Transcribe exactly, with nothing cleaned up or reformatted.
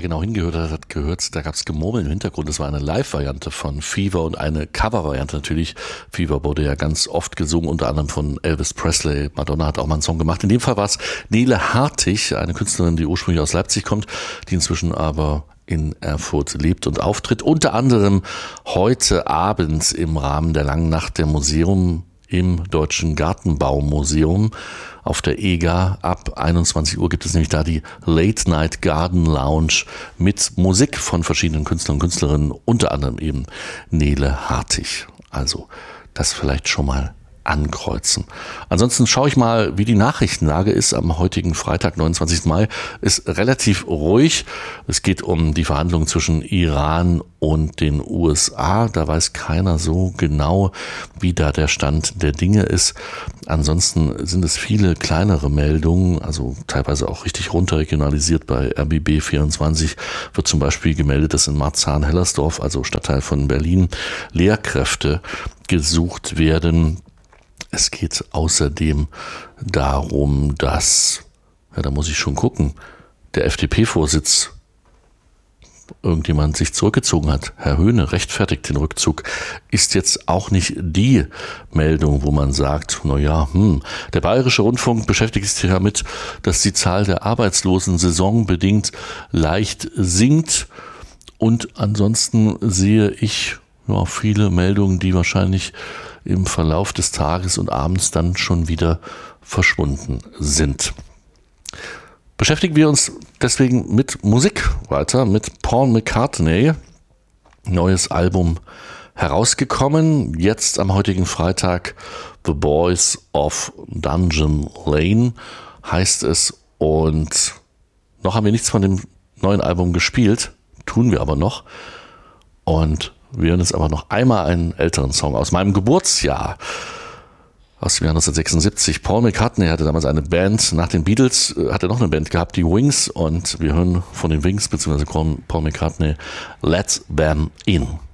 genau hingehört hat, hat gehört, da gab es Gemurmel im Hintergrund. Das war eine Live-Variante von Fever und eine Cover-Variante natürlich. Fever wurde ja ganz oft gesungen, unter anderem von Elvis Presley. Madonna hat auch mal einen Song gemacht. In dem Fall war es Nele Hartig, eine Künstlerin, die ursprünglich aus Leipzig kommt, die inzwischen aber in Erfurt lebt und auftritt. Unter anderem heute Abend im Rahmen der Langen Nacht der Museum im Deutschen Gartenbaumuseum auf der E G A. Ab einundzwanzig Uhr gibt es nämlich da die Late Night Garden Lounge mit Musik von verschiedenen Künstlern und Künstlerinnen, unter anderem eben Nele Hartig. Also das vielleicht schon mal ankreuzen. Ansonsten schaue ich mal, wie die Nachrichtenlage ist am heutigen Freitag, neunundzwanzigsten Mai. Ist relativ ruhig. Es geht um die Verhandlungen zwischen Iran und den U S A. Da weiß keiner so genau, wie da der Stand der Dinge ist. Ansonsten sind es viele kleinere Meldungen, also teilweise auch richtig runterregionalisiert. Bei R B B vierundzwanzig wird zum Beispiel gemeldet, dass in Marzahn-Hellersdorf, also Stadtteil von Berlin, Lehrkräfte gesucht werden. Es geht außerdem darum, dass, ja, da muss ich schon gucken, der F D P-Vorsitz irgendjemand sich zurückgezogen hat. Herr Höhne rechtfertigt den Rückzug. Ist jetzt auch nicht die Meldung, wo man sagt, na ja, hm, der Bayerische Rundfunk beschäftigt sich damit, dass die Zahl der Arbeitslosen saisonbedingt leicht sinkt. Und ansonsten sehe ich ja, viele Meldungen, die wahrscheinlich im Verlauf des Tages und abends dann schon wieder verschwunden sind. Beschäftigen wir uns deswegen mit Musik weiter, mit Paul McCartney. Neues Album herausgekommen, jetzt am heutigen Freitag, The Boys of Dungeon Lane heißt es. Und noch haben wir nichts von dem neuen Album gespielt, tun wir aber noch. Und wir hören jetzt aber noch einmal einen älteren Song aus meinem Geburtsjahr, aus dem Jahr neunzehnhundertsechsundsiebzig. Paul McCartney hatte damals eine Band, nach den Beatles hat er noch eine Band gehabt, die Wings, und wir hören von den Wings bzw. Paul McCartney Let Them In.